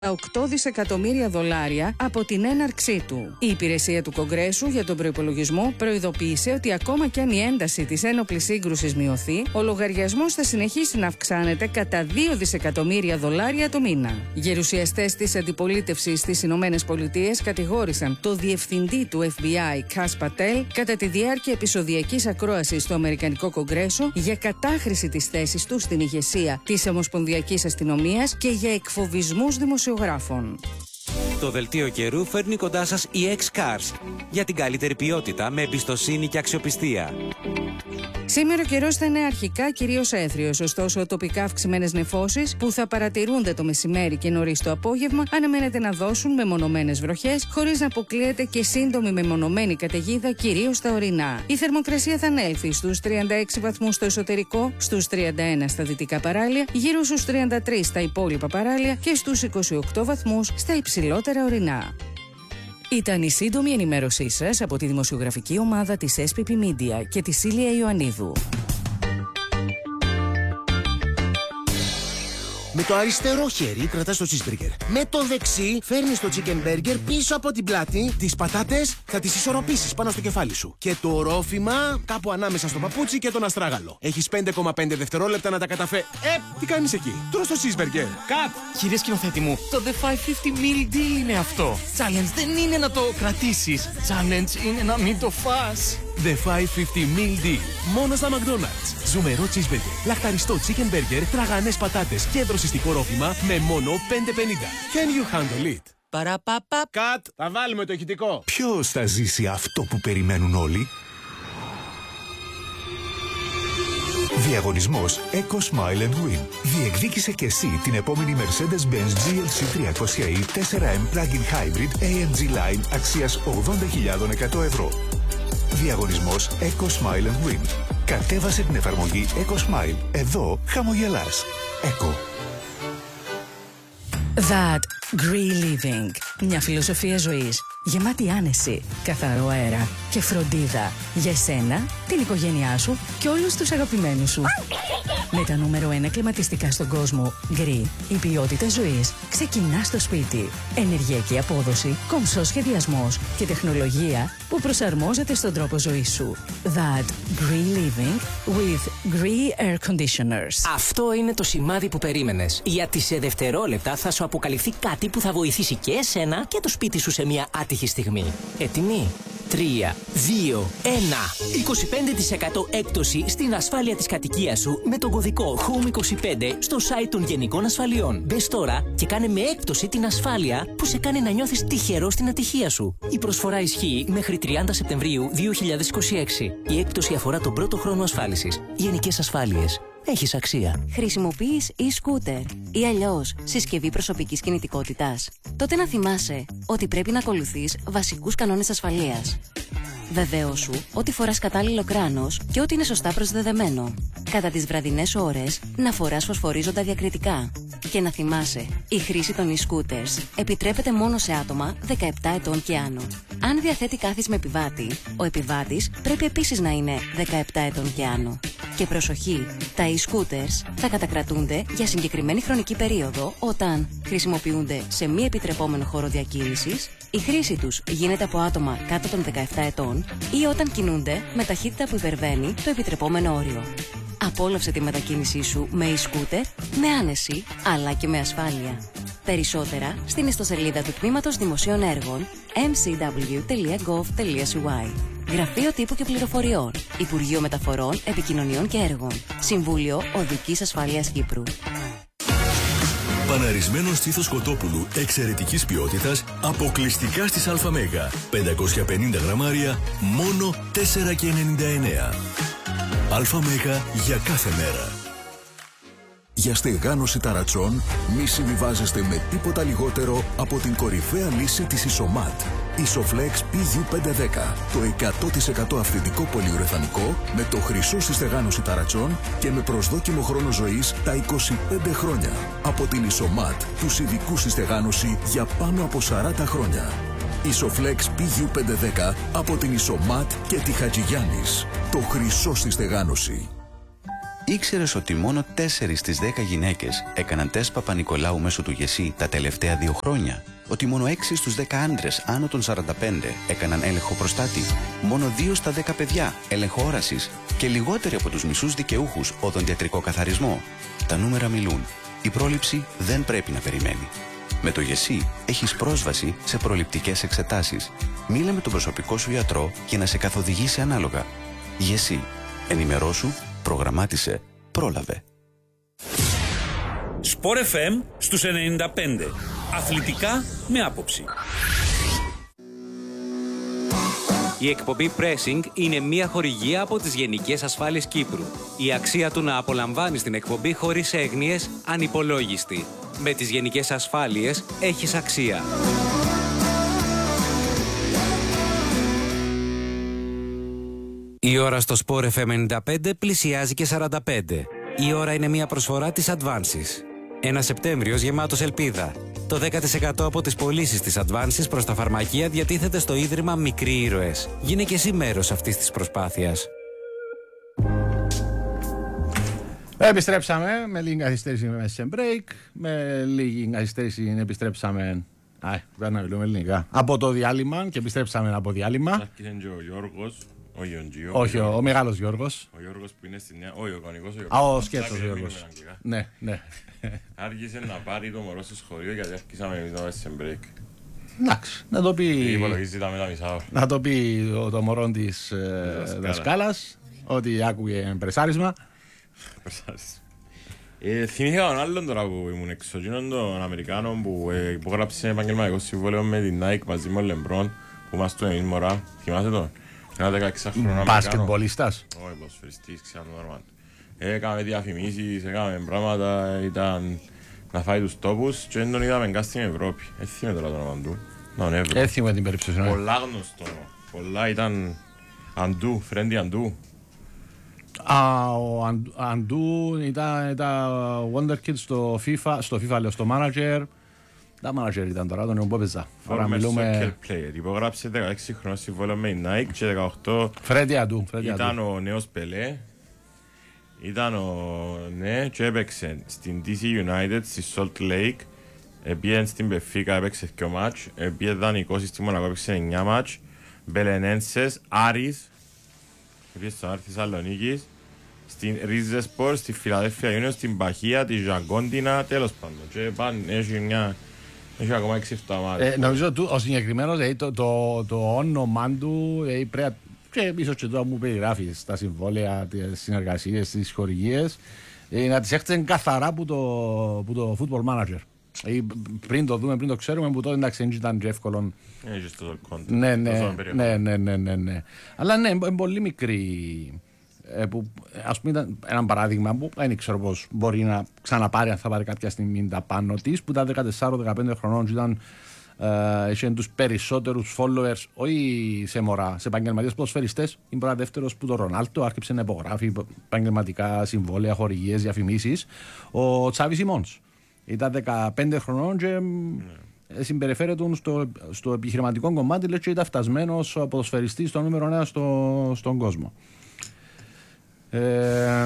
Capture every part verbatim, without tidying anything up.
οκτώ δισεκατομμύρια δολάρια από την έναρξή του. Η υπηρεσία του Κογκρέσου για τον προϋπολογισμό προειδοποίησε ότι ακόμα κι αν η ένταση της ένοπλης σύγκρουσης μειωθεί, ο λογαριασμός θα συνεχίσει να αυξάνεται κατά δύο δισεκατομμύρια δολάρια το μήνα. Γερουσιαστές της αντιπολίτευσης στις Ηνωμένες Πολιτείες κατηγόρησαν το διευθυντή του Εφ Μπι Άι, Κας Πατέλ, κατά τη διάρκεια επεισοδιακής ακρόασης στο Αμερικανικό Κογκρέσο για κατάχρηση της θέσης του στην ηγεσία της Ομοσπονδιακής Αστυνομίας και για εκφοβισμούς δημοσιογράφων. Το δελτίο καιρού φέρνει κοντά σας η X-Cars για την καλύτερη ποιότητα με εμπιστοσύνη και αξιοπιστία. Σήμερα ο καιρός θα είναι αρχικά κυρίως έθριος, ωστόσο τοπικά αυξημένες νεφώσεις που θα παρατηρούνται το μεσημέρι και νωρίς το απόγευμα αναμένεται να δώσουν μεμονωμένες βροχές, χωρίς να αποκλείεται και σύντομη μεμονωμένη καταιγίδα κυρίως στα ορεινά. Η θερμοκρασία θα ανέλθει στους τριάντα έξι βαθμούς στο εσωτερικό, στους τριάντα ένα στα δυτικά παράλια, γύρω στους τριάντα τρία στα υπόλοιπα παράλια και στους είκοσι οκτώ βαθμούς στα υψηλότερα ορεινά. Ήταν η σύντομη ενημέρωσή σας από τη δημοσιογραφική ομάδα της ες πι πι Media και τη Σίλια Ιωαννίδου. Με το αριστερό χέρι κρατάς το cheeseburger. Με το δεξί φέρνεις το chicken burger πίσω από την πλάτη. Τις πατάτες θα τις ισορροπήσεις πάνω στο κεφάλι σου. Και το ρόφημα κάπου ανάμεσα στο παπούτσι και τον αστράγαλο. Έχεις πέντε κόμμα πέντε δευτερόλεπτα να τα καταφέρ... Ε, τι κάνεις εκεί? Τρως το cheeseburger. Κατ! Κύριε σκηνοθέτη μου, το The πεντακόσια πενήντα meal deal είναι αυτό. Challenge δεν είναι να το κρατήσεις. Challenge είναι να μην το φας. The πεντακόσια πενήντα meal deal. Μόνο στα McDonald's. Ζουμερό cheeseburger, λαχταριστό chicken burger, τραγανές πατάτες και δροσιστικό ρόφημα με μόνο πέντε πενήντα. Can you handle it? Παραπαπα. Κατ! Θα βάλουμε το ηχητικό. Ποιος θα ζήσει αυτό που περιμένουν όλοι? Διαγωνισμός Eco Smile and Win. Διεκδίκησε και εσύ την επόμενη Mercedes-Benz τζι ελ σι τριακόσια ι φορ εμ Plug-in Hybrid έι εμ τζι Line αξίας ογδόντα χιλιάδες εκατό ευρώ. Διαγωνισμός Eco Smile and Win. Κατέβασε την εφαρμογή Eco Smile. Εδώ χαμογελάς. Eco. That Green Living. Μια φιλοσοφία ζωής γεμάτη άνεση, καθαρό αέρα και φροντίδα για εσένα, την οικογένειά σου και όλους τους αγαπημένους σου. Με τα νούμερο ένα κλιματιστικά στον κόσμο, Green, η ποιότητα ζωής ξεκινά στο σπίτι. Ενεργειακή απόδοση, κομψός σχεδιασμός και τεχνολογία που προσαρμόζεται στον τρόπο ζωής σου. That Green Living with Green Air Conditioners. Αυτό είναι το σημάδι που περίμενες. Γιατί σε δευτερόλεπτα θα σου αποκαλυφθεί κάτι που θα βοηθήσει και εσένα και το σπίτι σου σε μια άτυχη στιγμή. Έτοιμοι? τρία, δύο, ένα. είκοσι πέντε τοις εκατό έκπτωση στην ασφάλεια της κατοικίας σου με τον κωδικό χόουμ είκοσι πέντε στο site των Γενικών Ασφαλιών. Μπες τώρα και κάνε με έκπτωση την ασφάλεια που σε κάνει να νιώθεις τυχερό στην ατυχία σου. Η προσφορά ισχύει μέχρι τριάντα Σεπτεμβρίου δύο χιλιάδες είκοσι έξι. Η έκπτωση αφορά τον πρώτο χρόνο ασφάλισης. Γενικές Ασφάλειες. Έχεις αξία. Χρησιμοποιείς e-scooter ή αλλιώς συσκευή προσωπικής κινητικότητας? Τότε να θυμάσαι ότι πρέπει να ακολουθείς βασικούς κανόνες ασφαλείας. Βεβαίωσου ότι φοράς κατάλληλο κράνος και ότι είναι σωστά προσδεδεμένο. Κατά τις βραδινές ώρες να φοράς φωσφορίζοντα διακριτικά. Και να θυμάσαι, η χρήση των e-scooters επιτρέπεται μόνο σε άτομα δεκαεπτά ετών και άνω. Αν διαθέτει κάθισμα επιβάτη, ο επιβάτης πρέπει επίσης να είναι δεκαεπτά ετών και άνω. Και προσοχή, τα e-scooters θα κατακρατούνται για συγκεκριμένη χρονική περίοδο όταν χρησιμοποιούνται σε μη επιτρεπόμενο χώρο διακίνησης, η χρήση τους γίνεται από άτομα κάτω των δεκαεπτά ετών ή όταν κινούνται με ταχύτητα που υπερβαίνει το επιτρεπόμενο όριο. Απόλαυσε τη μετακίνησή σου με e-scooter, με άνεση αλλά και με ασφάλεια. Περισσότερα στην ιστοσελίδα του Τμήματος Δημοσίων Έργων εμ σι ντάμπλιου τελεία γκοβ τελεία σι γουάι. Γραφείο Τύπου και Πληροφοριών, Υπουργείο Μεταφορών, Επικοινωνιών και Έργων, Συμβούλιο Οδικής Ασφαλείας Κύπρου. Παναρισμένο στήθος κοτόπουλου εξαιρετικής ποιότητας, αποκλειστικά στις ΑΜ. πεντακόσια πενήντα γραμμάρια, μόνο τέσσερα και ενενήντα εννέα. ΑΜ για κάθε μέρα. Για στεγάνωση ταρατσών μη συμβιβάζεστε με τίποτα λιγότερο από την κορυφαία λύση της Isomat. Isoflex πι γιου πεντακόσια δέκα. Το εκατό τοις εκατό αυθεντικό πολυουρεθανικό με το χρυσό στη στεγάνωση ταρατσών και με προσδόκιμο χρόνο ζωής τα είκοσι πέντε χρόνια. Από την Isomat, τους ειδικούς στη στεγάνωση για πάνω από σαράντα χρόνια. Isoflex πι γιου πεντακόσια δέκα από την Isomat και τη Χατζηγιάννης. Το χρυσό στη στεγάνωση. Ήξερες ότι μόνο τέσσερις στις δέκα γυναίκες έκαναν τεστ Παπα-Νικολάου μέσω του ΓΕΣΥ τα τελευταία δύο χρόνια? Ότι μόνο έξι στους δέκα άντρες άνω των σαράντα πέντε έκαναν έλεγχο προστάτη? Μόνο δύο στα δέκα παιδιά έλεγχο όρασης? Και λιγότεροι από τους μισούς δικαιούχους οδοντιατρικό καθαρισμό? Τα νούμερα μιλούν. Η πρόληψη δεν πρέπει να περιμένει. Με το ΓΕΣΥ έχεις πρόσβαση σε προληπτικές εξετάσεις. Μίλα με τον προσωπικό σου γιατρό για να σε καθοδηγήσει ανάλογα. ΓΕΣΥ. Ενημερώσου, προγραμμάτισε, πρόλαβε. Σπορ εφ εμ στους ενενήντα πέντε. Αθλητικά με άποψη. Η εκπομπή Pressing είναι μια χορηγία από τις Γενικές Ασφάλειες Κύπρου. Η αξία του να απολαμβάνεις την εκπομπή χωρίς έγνοιες ανυπολόγιστη. Με τις Γενικές Ασφάλειες έχεις αξία. Η ώρα στο Sport εφ εμ ενενήντα πέντε πλησιάζει και σαράντα πέντε. Η ώρα είναι μια προσφορά της Advances. Ένα Σεπτέμβριος γεμάτος ελπίδα. Το δέκα τοις εκατό από τις πωλήσεις της Advances προς τα φαρμακεία διατίθεται στο Ίδρυμα Μικροί Ήρωες. Γίνε και εσύ μέρος αυτής της προσπάθειας. Επιστρέψαμε με λίγη καθυστέρηση μέσα σε break. Με λίγη καθυστέρηση επιστρέψαμε. Α, πρέπει να μιλούμε ελληνικά. Από το διάλειμμα και επιστρέψαμε από διάλειμμα. Άρχισε και ο Γιώργος. Όχι ο Γιώργος. Όχι, ο, ο μεγάλος Γιώργος. Ο Γιώργος που είναι στη νέα. Όχι, ο κανονικός ο Γιώργος. Α, ο σκέτος Γιώργος. Ναι, ναι. Άρχισε να πάρει το μωρό στο σχολείο γιατί άρχισαμε εμείς να πάμε σε break. Εντάξει, να το πει. Υπολογίζει τα μετά μισά ώρα. Να το πει το, το μωρό της ε, δασκάλας ότι άκουγε πρεσάρισμα. Ε, θυμήθηκα τον άλλον τώρα που ήμουν έξω, εκείνον τον Αμερικάνο που ε, υπογράψε επαγγελματικό συμβόλαιο με την Nike μαζί με ο Λεμπρόν που μας το εμείς μωρά. Θυμάσαι τον? Ένα δεκαεξάχρονο Αμερικάνο. Μπάσκετμπολίστας. Όχι, ποδοσφαιριστής, ξέρω το όνομα του. Έκαμε διαφημίσεις, έκαμε πράγματα, ήταν να φάει τους τόπους και δεν τον είδαμε καν στην Ευρώπη. Έθιμε τώρα το όνομα του. Έθιμε την περίπτωση. Πολλά γνωστό. Πολλά ήταν Αντού, Φρέντι Αντού. Α, ο Αντού ήταν τα Wonder Kids στο FIFA, στο FIFA λέω, στο Manager. Τα Manager ήταν τώρα, τον που έπαιζα. Former soccer player. Υπογράψε δεκαέξι χρονών συμβόλαιο με η Nike και δεκαοκτώ Φρέντι Αντού. Ήταν ο νέος Πελέ. Ήταν ο ναι και έπαιξε στην ντι σι United, στη Salt Lake. Επήγαινε στην Πεφίκα, έπαιξε δύο μάτς. Επήγαινε δανεικός στη Μονακό, έπαιξε εννιά μάτς. Μπελενένσες, Άρης. Επίσης στον Άρη Θεσσαλονίκης, στην Ριζεσπορ, στη Φιλαδέλφια Union, στην Παχία, τη Ζαγκόντινα, τέλος πάντων. Και πάνε, έχει μια, έχει ακόμα έξι εφτά μάτια. Ε, νομίζω ότι ο συγκεκριμένος, δηλαδή, το, το, το όνομα του, δηλαδή, πρέπει, και ίσως και τώρα μου περιγράφει στα συμβόλαια, τις συνεργασίες, τις χορηγίες, ε, να τις έχτιζε καθαρά από το, που το Football Manager. Ε, πριν το δούμε, πριν το ξέρουμε, που τότε εντάξει δεν ήταν και εύκολο. Έχεις το content. Ναι, ναι, ναι, ναι, ναι, ναι, ναι. Αλλά ναι, είναι πολύ μικρή. Ε, που, ας πούμε, ήταν ένα παράδειγμα που δεν ξέρω πώς μπορεί να ξαναπάρει, αν θα πάρει κάποια στιγμή τα πάνω της, που ήταν δεκατέσσερα δεκαπέντε χρονών και ήταν, ε, είχε τους περισσότερους followers, όχι σε μωρά, σε επαγγελματίες ποδοσφαιριστές. Είναι πρώτα δεύτερος που το Ρονάλτο άρχισε να υπογράφει επαγγελματικά συμβόλαια, χορηγίες, διαφημίσεις. Ο Τσάβι Σιμόνς ήταν δεκαπέντε χρονών και ναι. συμπεριφέρεται στο, στο επιχειρηματικό κομμάτι, λέει, και ήταν φτασμένος ο ποδοσφαιριστής στο νούμερο ένα στο, στον κόσμο. Ε,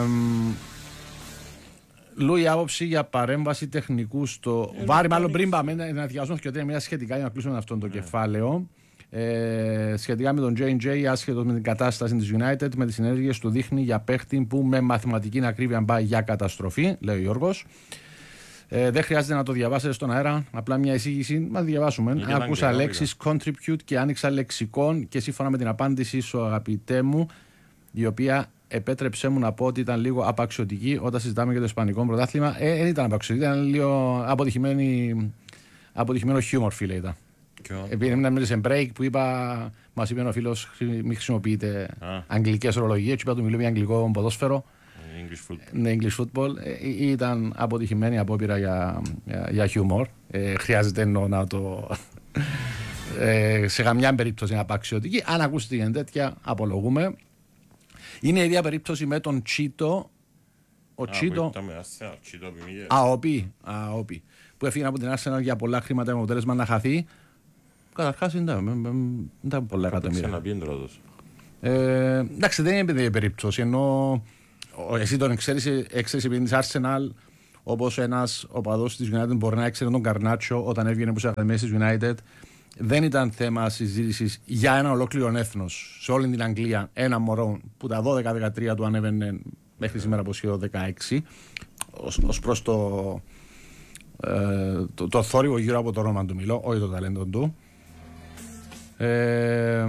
Λούι, άποψη για παρέμβαση τεχνικού στο ε, Βάρη. Μάλλον πριν πάμε να διαβάσουμε και τρία σχετικά για να κλείσουμε αυτό το yeah. κεφάλαιο. Ε, σχετικά με τον τζέι εντ τζέι, άσχετο με την κατάσταση της United, με τις συνέργειες του δείχνει για παίχτη που με μαθηματική ακρίβεια πάει για καταστροφή, λέει ο Γιώργος. Ε, δεν χρειάζεται να το διαβάσετε στον αέρα, απλά μια εισήγηση. Να διαβάσουμε. Άκουσα λέξεις contribute και άνοιξα λεξικόν και σύμφωνα με την απάντηση σου, αγαπητέ μου, η οποία επέτρεψέ μου να πω ότι ήταν λίγο απαξιωτική όταν συζητάμε για το Ισπανικό πρωτάθλημα. Ε, δεν ήταν απαξιωτική, ήταν λίγο αποτυχημένο χιούμορ, φίλε. Ήταν. Επειδή ήμουν σε break που είπα, μας είπε ο φίλος, μην χρησιμοποιείτε αγγλικές ορολογίες, και είπα του μιλούμε για αγγλικό ποδόσφαιρο. English football. Ναι, English football. Ε, ήταν αποτυχημένη απόπειρα για, για, για χιούμορ. Ε, χρειάζεται εννοώ να το. ε, σε καμιά περίπτωση είναι απαξιωτική. Αν ακούστηκε τέτοια, απολογούμε. Είναι η ίδια περίπτωση με τον Τσίτο. Ο Τσίτο. Αοπί. Αοπί. Που έφυγε από την Arsenal για πολλά χρήματα με αποτέλεσμα να χαθεί. Καταρχάς δεν ήταν πολλά εκατομμύρια. Ε, εντάξει, δεν είναι περίπτωση. Ενώ εσύ τον ξέρεις επειδή είναι της Arsenal, όπως ένας οπαδός της United μπορεί να έξερε τον Καρνάτσο όταν έβγαινε από τις ακαδημίες της United. Δεν ήταν θέμα συζήτησης για ένα ολόκληρο έθνος σε όλη την Αγγλία. Ένα μωρό που τα δώδεκα δεκατρία του ανέβαινε μέχρι σήμερα από σχεδόν δεκαέξι, ως, ως προς το, ε, το, το θόρυβο γύρω από το όνομα του μιλώ, όχι το ταλέντο του. Ε,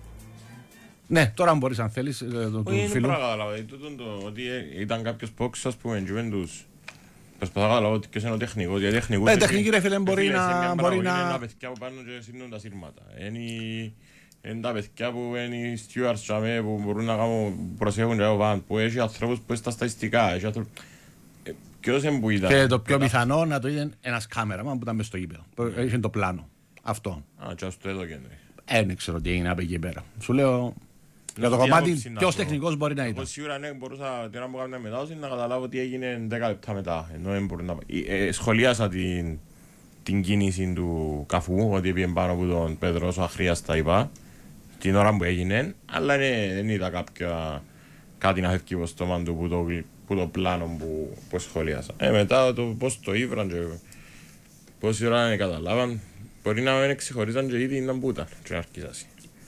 ναι, τώρα μπορείς αν θέλεις το, το, το φίλου. φίλου. Ότι ήταν κάποιος πόξος, ας πούμε, Juventus. Προσπαθώ να καταλάβω ότι ποιος είναι ο τεχνικός. Γιατί τεχνικούς... Ε, τεχνική ρε φίλε μπορεί να... Μπορεί να... να... Είναι τα παιδιά που πάνε και σύρνουν τα σύρματα. Είναι τα παιδιά που είναι οι stewards που μπορούν να προσέχουν και από πάνω. Που έχει ανθρώπους που είναι στα στατιστικά. Ποιος είναι που ήταν. Και το πιο πιθανό να το είδε ένας κάμεραμαν που ήταν μες στο γήπεδο. Είχε το πλάνο. Αυτό. Α, και ας το έδωκε. Δεν ξέρω τι έγινε από εκεί πέρα. Σου λέω... Για το κομμάτι, ποιος τεχνικός μπορεί να ήταν. Εγώ σίγουρα ναι, μπορούσα την ώρα που έκανα μετάδοση να καταλάβω τι έγινε δέκα λεπτά μετά. Ενώ μπορεί να... ε, σχολίασα την, την κίνηση του Καφού, ότι πήγε πάνω από τον Πέτρο όσο αχρίαστα είπα, την ώρα που έγινε, αλλά ναι, δεν είδα κάποια, κάτι να φεύγει από στόμα του που το, που το πλάνο που, που σχολίασα. Ε, μετά το πώς το ήβραν και πόση ώρα δεν καταλάβαν, μπορεί να μην ξεχωρίζαν και ήδη ήταν που ήταν και να αρχίσασαι.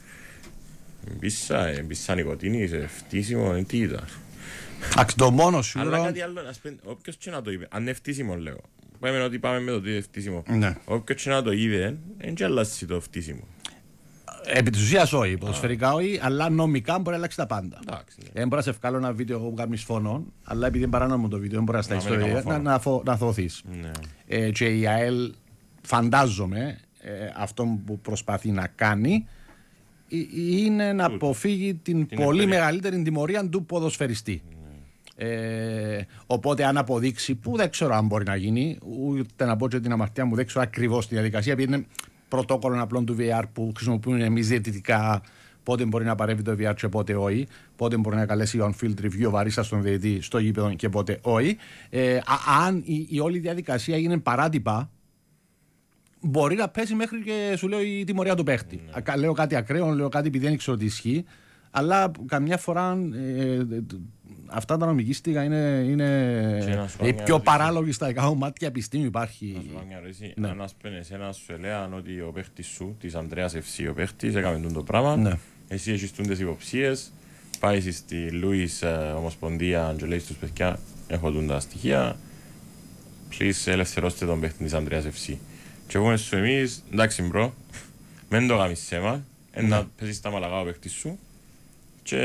Μπίσα, μπίσα νοικοτήνη, σε φτύσιμο, τι ήταν. Το μόνο σίγουρο... Αλλά κάτι άλλο, όποιος και να το είπε, αν είναι φτύσιμο λέω. Πάμε ότι πάμε με το τι είναι φτύσιμο. Όποιος και να το είδε, δεν και αλλάζει το φτύσιμο. Επί της ουσίας όχι, ποδοσφαιρικά όχι, αλλά νομικά μπορεί να αλλάξει τα πάντα. Δεν μπορεί να σε βγάλω ένα βίντεο που κάνεις φωνών, αλλά επειδή είναι παράνομο το βίντεο, δεν μπορεί να στα ιστορία να θωθείς. Και η ΑΕΛ, φαντάζομαι, αυτό που προσπαθεί να κάνει, είναι να αποφύγει την, την πολύ ευκαιρία. Μεγαλύτερη τιμωρία του ποδοσφαιριστή. Mm. Ε, οπότε αν αποδείξει, που δεν ξέρω αν μπορεί να γίνει, ούτε να πω και την αμαρτία μου, δεν ξέρω ακριβώς τη διαδικασία, επειδή είναι πρωτόκολλο απλών του βι αρ που χρησιμοποιούν εμείς διαιτητικά, πότε μπορεί να παρέμβει το βι αρ και πότε όχι, πότε μπορεί να καλέσει on-field review ο βαρύστας στον διαιτητή στο γήπεδο και πότε όχι. Ε, αν η, η όλη διαδικασία είναι παράτυπα, μπορεί να πέσει μέχρι και σου λέω η τιμωρία του παίχτη. Ναι. Λέω κάτι ακραίο, λέω κάτι επειδή δεν ξέρω τι ισχύει, αλλά καμιά φορά ε, αυτά τα νομικίστικα είναι, είναι η πιο παράλογη στα δικά μου μάτια επιστήμη υπάρχει. Να σου πω μια ρωτήση. Ναι. Αν ασπένες ένας σου έλεγαν ότι ο παίχτης σου, της Ανδρέας Ευσύ, ο παίχτης, έκαμε το πράγμα, ναι. Εσύ έχεις τούντες υποψίες, πάει στη Λούις Ομοσπονδία και λέει στους παιδιά, έχω τούντα στοιχεία, please ελευθερώστε τον παίχτη της Ανδρέας Ευσύ. Και πούμε σου εμείς, εντάξει μπρο, μεν το κάνεις σέμα, να παίζεις τα μαλακά ο παίκτης σου και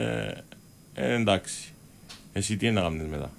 ε, εντάξει. Εσύ τι είναι να κάνεις μετά.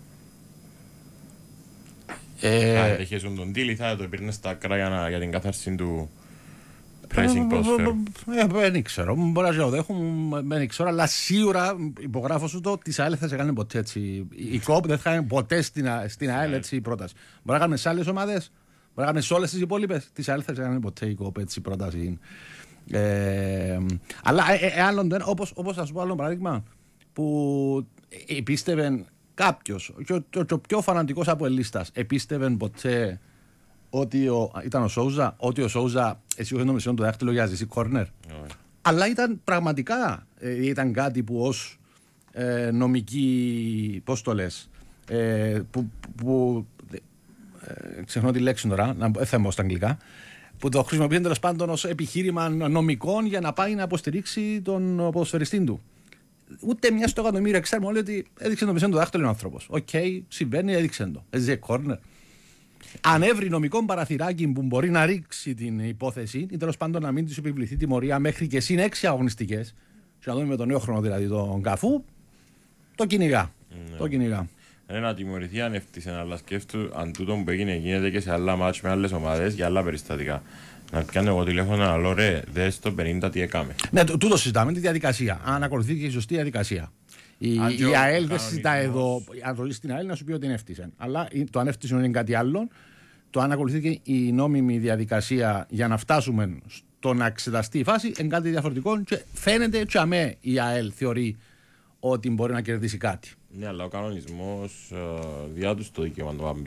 Ε... Θα έχεσουν τον deal ή θα το πήρνες στα κράγια για την καθάρση του pricing ποδοσφαίρου. Δεν ξέρω, μπορεί να το δέχομαι, δεν ξέρω, αλλά σίγουρα υπογράφω σου το της ΑΕΛ θα σε κάνει ποτέ έτσι. Η ΚΟΠ δεν θα κάνει ποτέ στην ΑΕΛ έτσι η πρόταση. Μπορεί να κάνουμε σε άλλες ομάδες. Μπορεί να κάνουμε σε όλες τις υπόλοιπες, τις άλλες θα κάνουμε ποτέ η κόπη, έτσι η πρόταση. Ε, αλλά ε, ε, άλλον δεν, όπως, όπως θα σου πω άλλο παράδειγμα, που επίστευε κάποιος, και ο, ο, ο πιο φανατικός από ελίστας, επίστευε ποτέ ότι ο, ήταν ο Σόουζα, ότι ο Σόουζα, εσύ όχι νομισιόν το δάχτυλο για ζήσει κόρνερ. Oh. Αλλά ήταν πραγματικά, ε, ήταν κάτι που ως ε, νομική, πώς το λες, ε, που... που Ε, ξεχνώ τη λέξη τώρα, να θέμα στα αγγλικά, που το χρησιμοποιούν τέλος πάντων ως επιχείρημα νομικών για να πάει να αποστηρίξει τον ποδοσφαιριστή του. Ούτε μια στο εκατομμύριο ξέρουμε όλοι ότι έδειξε το μισό του δάχτυλο ο άνθρωπος. Οκ, okay, συμβαίνει, έδειξε το. Έζησε κόρνερ. Αν έβρει νομικό παραθυράκι που μπορεί να ρίξει την υπόθεση ή τέλος πάντων να μην του επιβληθεί τιμωρία μέχρι και συν έξι αγωνιστικές, και να δούμε με τον νέο χρόνο δηλαδή τον Καφού, το κυνηγά. Ναι. Το κυνηγά. Είναι να τιμωρηθεί αν έφτιασε, αλλά σκέφτου αν τούτο που έγινε γίνεται και σε άλλα μάτς με άλλες ομάδες για άλλα περιστατικά. Να πιάνω εγώ τηλέφωνο να λέω ρε, δες το πενήντα τι έκαμε. Ναι, τούτο συζητάμε, τη διαδικασία. Αν ακολουθεί και η σωστή διαδικασία. Η, η ΑΕΛ δεν συζητά εδώ, αν ρωτήσει την ΑΕΛ να σου πει ότι είναι έφτιασε. Αλλά το αν έφτιασε είναι κάτι άλλο. Το αν ακολουθεί και η νόμιμη διαδικασία για να φτάσουμε στο να εξεταστεί η φάση είναι κάτι διαφορετικό. Και φαίνεται και αμέ η ΑΕΛ θεωρεί ότι μπορεί να κερδίσει κάτι. Ναι, αλλά ο κανονισμός uh, διά τους το δικαίωμα να το πάνε πίσω.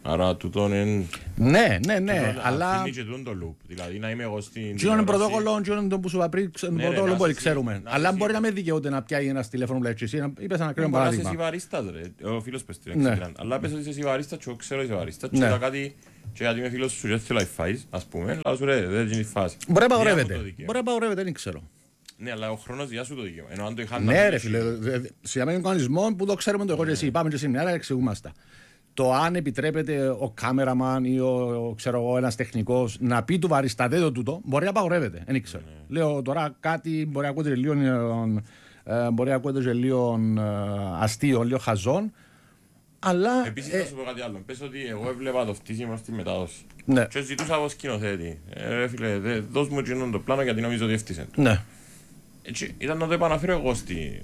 Άρα τούτον είναι... Ναι, ναι, ναι, αλλά... Αφήνει και τούτον το loop, δηλαδή να είμαι εγώ στην... Τι είναι πρωτόκολλο, τι είναι το που σου είπα πριν, πρωτόκολλο μπορεί, ξέρουμε. Αλλά μπορεί να με δικαιούται να πιάει ένας τηλέφωνο που λέει εσύ, είπες ένα κρύο παράδειγμα. Μπορεί να είσαι βαρίστας ρε, ο φίλος πες την έξι, αλλά πες ότι είσαι βαρίστας και εγώ ξέρω είσαι βαρίστας και είδα κάτι και γιατί είμαι φίλος σου και θέλω να φάεις, ας πούμε, αλλά σου ρε, δεν είναι η φάση. Μπορεί να απαγορεύεται, μπορεί να απαγορεύεται, δεν ξέρω. Ναι, αλλά ο χρόνος διά σου το δικαίωμα. Ενώ αν το είχαν... Ναι ρε φίλε, σε έναν κανονισμό που το ξέρουμε το εγώ και εσύ, πάμε και σήμερα, εξηγούμαστε. Το αν επιτρέπεται ο κάμεραμαν ή ο, ξέρω εγώ, ένας τεχνικός να πει του βαρίστα δεν το τούτο, μπορεί να απαγορεύεται. Δεν ξέρω. Mm. Λέω τώρα κάτι μπορεί να ακούτε λίγο, ε, μπορεί να ακούτε λίγο ε, αστείο, λίγο χαζόν. Αλλά. Επίσης, ε, θα σου πω κάτι άλλο. Πες ότι εγώ έβλεπα το φτύσιμο στη μετάδοση. Ναι. Και ζητούσα από σκηνοθέτη. Ε, ρε φίλε, δε, δώσ' μου εκείνον το πλάνο γιατί νομίζω ότι έφτιασε. Ναι. Έτσι, ήταν να το επαναφέρω εγώ στη.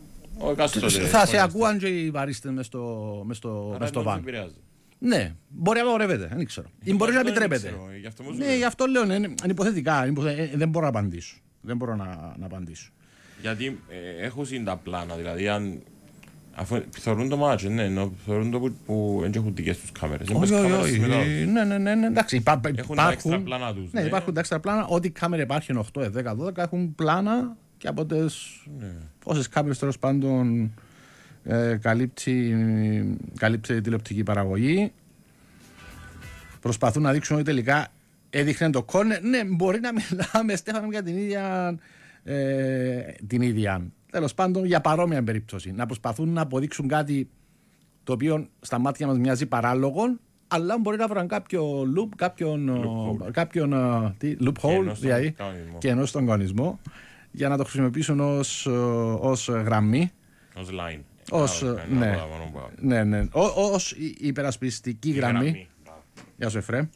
Θα σε ακούαν και οι βαρίστες μες στο, μες στο, μες στο βαν. Ναι, μπορεί να απαγορεύεται, δεν ξέρω. Ή μπορεί να επιτρέπεται. Ναι, γι' αυτό λέω, είναι υποθετικά, δεν μπορώ να απαντήσω. Δεν μπορώ να, να απαντήσω. Γιατί ε, έχω συν τα πλάνα, δηλαδή αν αφού θεωρούν το μάτσο, ναι, ενώ θεωρούν το που, που δεν έχουν δικές τους κάμερες. Όχι, όχι, όχι, ναι, ναι, ναι, ναι, εντάξει, υπά, έχουν υπάρχουν, τα έξτρα πλάνα τους. Ναι, ναι, υπάρχουν τα έξτρα πλάνα, ό,τι κάμερα υπάρχει είναι οκτώ, δέκα, δώδεκα, έχουν πλάνα και από τις ναι. Πόσες κάμερες τέλος πάντων ε, καλύπτει, καλύπτει τηλεοπτική παραγωγή. Προσπαθούν να δείξουν ότι τελικά έδειχνε το κόρνερ. Ναι, μπορεί να μιλάμε, Στέφανο, για την ίδια, ε, την ίδια. Τέλος πάντων, για παρόμοια περίπτωση. Να προσπαθούν να αποδείξουν κάτι το οποίο στα μάτια μας μοιάζει παράλογο, αλλά μπορεί να βρουν κάποιο loop, κάποιον, loophole, κάποιον τι, loophole δηλαδή, και ενώ στον κανονισμό, για να το χρησιμοποιήσουν ως, ως γραμμή. Ως line. Ως, ναι, ναι, ναι, ως υπερασπιστική γραμμή. γραμμή. Γεια σου Εφραίμ.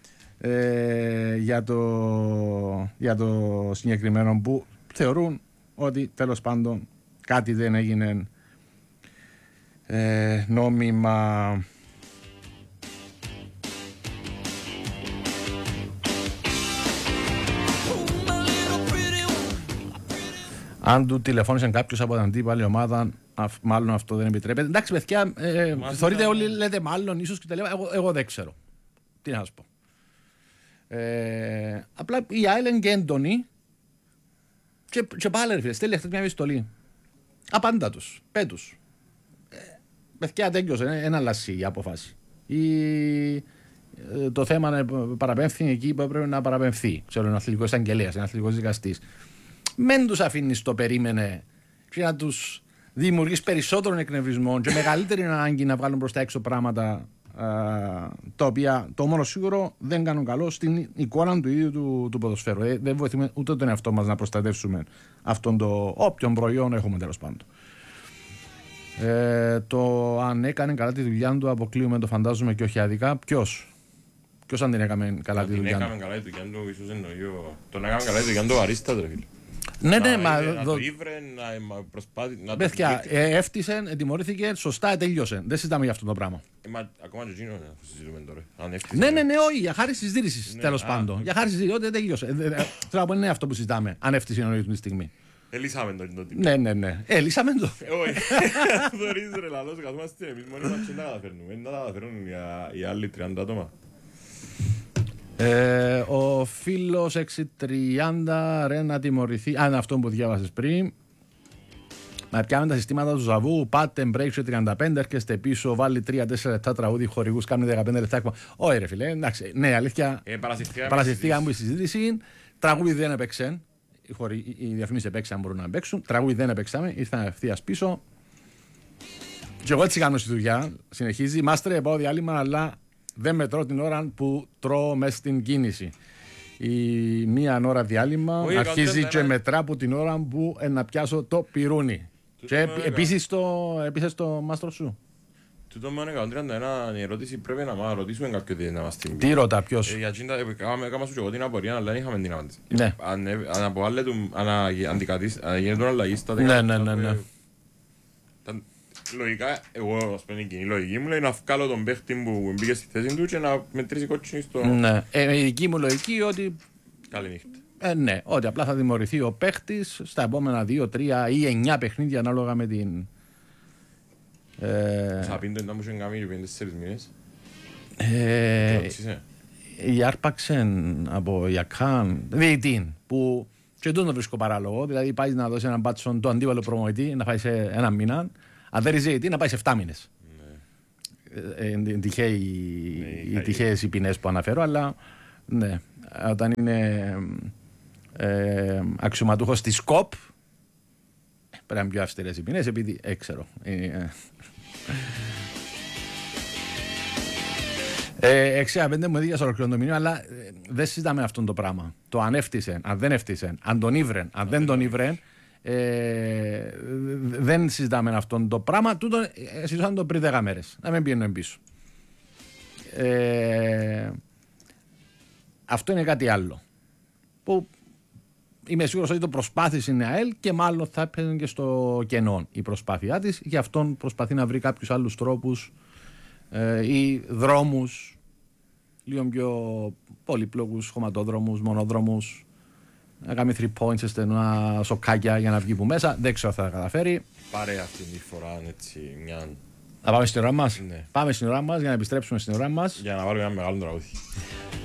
Ε, για, το, για το συγκεκριμένο που θεωρούν ότι τέλος πάντων κάτι δεν έγινε ε, νόμιμα. Αν του τηλεφώνησαν κάποιος από την αντίπαλη ομάδα, μάλλον αυτό δεν επιτρέπεται. Εντάξει, παιδιά, ε, θεωρείτε όλοι, λέτε μάλλον, ίσως και τα λέω, εγώ, εγώ δεν ξέρω. Τι να σας πω. Ε, απλά η Island και έντονη και, και πάλι ρε φίλε, στέλνει αυτή μια επιστολή. Απάντα τους, πέ τους. Ε, παιδιά, τέλειωσε, ένα λασί η αποφάση. Ή, ε, το θέμα παραπέμφθη εκεί που έπρεπε να παραπέμφθει. Ξέρω, ένα αθλητικός εισαγγελέας, ένα αθλητικός δικαστής. Μεν τους αφήνεις το περίμενε και να τους δημιουργείς περισσότερων εκνευρισμών και μεγαλύτερη ανάγκη να βγάλουν προς τα έξω πράγματα α, τα οποία το μόνο σίγουρο δεν κάνουν καλό στην εικόνα του ίδιου του, του ποδοσφαίρου. Ε, δεν βοηθούμε ούτε τον εαυτό μας να προστατεύσουμε αυτόν το όποιον προϊόν έχουμε τέλος πάντων. Ε, το αν έκανε καλά τη δουλειά του αποκλείουμε, το φαντάζομαι, και όχι άδικα. Ποιος? Ποιος αν την έκαμε καλά τη δουλειά του? Έκαμε καλά τη δουλειά του, ίσως εννοεί ο... Τον έκαμε καλά τη δουλειά του ο Αρίστας, ρε φίλε. Ναι, ναι, μα. Να το ήβρε, να προσπάθει. Παιδιά, έφτιασε, τιμωρήθηκε, σωστά, τελειώσε. Δεν συζητάμε για αυτό το πράγμα. Ακόμα και εκείνο να συζητούμε τώρα. Ναι, ναι, ναι, όχι, για χάρη συζήτηση τέλος πάντων. Για χάρη συζήτηση, ότι τελειώσε. Θέλω να πω, είναι αυτό που συζητάμε, αν έφτιασε νωρίς τη στιγμή. Ελύσαμε το. Ναι, ναι, ναι. Ελύσαμε το. Όχι. Θωρείς ρε λαλός, καθόμαστε εμείς μόνοι μας και να καταφέρνουμε. Να καταφέρουν οι άλλοι τριάντα άτομα. Ε, ο φίλος έξι τριάντα ρε να τιμωρηθεί. Αν αυτό που διάβασες πριν. Να πιάνουν τα συστήματα του Ζαβού. Πάτε break σε τριάντα πέντε, έρχεστε πίσω, βάλει τρία τέσσερα λεπτά τραγούδι, χορηγούς, κάνει δεκαπέντε λεπτά. Όχι ρε φίλε, εντάξει, ναι, αλήθεια. Ε, παρασυρθήκαμε η συζήτηση. Τραγούδι δεν έπαιξε. Οι, χωρι... οι διαφημίσεις έπαιξαν, μπορούν να παίξουν. Τραγούδι δεν έπαιξαμε, ήρθαν ευθείας πίσω. Και εγώ έτσι κάνω στη δουλειά. Συνεχίζει. Μάστρε, πάω διάλειμμα, αλλά δεν μετρώ την ώρα που τρώω μέσα στην κίνηση. Η μία ώρα διάλειμμα Οye, αρχίζει και ένα... μετρά από την ώρα που ε, να πιάσω το πυρούνι. Και επίσης το, επίσης το μάστρο σου. Τούτο με εκατόν τριάντα ένα η ερώτηση πρέπει να μας ρωτήσουμε κάποιον τι να μας την πει. Τι ρώτα, ποιος? Για εκείνα, έκανα σου και εγώ την απορία, αλλά δεν είχαμε την απάντηση. Ναι. Αν αποβάλλεται, αν γίνεται τον αλλαγή στα δέκα. Ναι, ναι, ναι. Λογικά, εγώ ας πούμε η λογική μου λέει να βγάλω τον παίχτη που μπήκε στη θέση του και να μετρήσει κότσινη στο... Ναι, ε, η δική μου λογική ότι... Καλή νύχτα. Ε, ναι, ότι απλά θα δημιουργηθεί ο παίχτης στα επόμενα δύο, τρία ή εννιά παιχνίδια ανάλογα με την... Θα πίνει το εντάμου και εγκάμει και πέντε τέσσερις μήνες. Ε, η άρπαξε από Ιακάν, διαιτήν, που και τον βρίσκω παράλογο. Δηλαδή, πάει να δώσει έναν μπάτσον το αντίβαλο προμονητή, να πάει σε ένα μήνα. Αν δεν ρίξει διαιτή, να πάει σε εφτά μήνες. Ναι. Ε, οι τυχαίες οι ποινές που αναφέρω, αλλά ναι, όταν είναι ε, αξιωματούχος της ΚΟΠ, πρέπει να είναι πιο αυστηρές οι ποινές, επειδή έξερο. Ε, Ε, εξήντα πέντε μου έδειξε ολοκληρώνει το μηνύμα, αλλά ε, δεν συζητάμε αυτό το πράγμα. Το αν έφτιασε, αν δεν έφτιασε, αν τον ήβρεν, αν δεν τον ήβρεν, ε, δεν συζητάμε αυτό το πράγμα. Τούτο ε, συζητάμε το πριν δέκα μέρες. Να μην πηγαίνουμε πίσω. Ε, αυτό είναι κάτι άλλο. Που είμαι σίγουρος ότι το προσπάθησε η ΑΕΛ και μάλλον θα έπαιρνε και στο κενό η προσπάθειά της. Γι' αυτόν προσπαθεί να βρει κάποιους άλλους τρόπους ε, ή δρόμους λίγο πιο πολύπλοκους, χωματόδρομους, μονόδρομους, να κάνει three points σε στενά σοκάκια για να βγει που μέσα. Δεν ξέρω αν θα τα καταφέρει. Πάρε αυτή τη φορά έτσι μια... Θα πάμε στην ώρα μας. Ναι. Πάμε στην ώρα μας για να επιστρέψουμε στην ώρα μας. Για να βάλουμε ένα μεγάλο τραγούδι.